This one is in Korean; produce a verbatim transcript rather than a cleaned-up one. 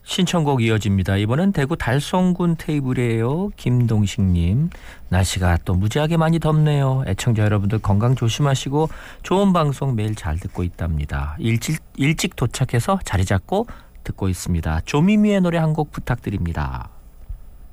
신청곡 이어집니다. 이번엔 대구 달성군 테이블이에요. 김동식님. 날씨가 또 무지하게 많이 덥네요. 애청자 여러분들 건강 조심하시고 좋은 방송 매일 잘 듣고 있답니다. 일찍, 일찍 도착해서 자리 잡고 듣고 있습니다. 조미미의 노래 한 곡 부탁드립니다.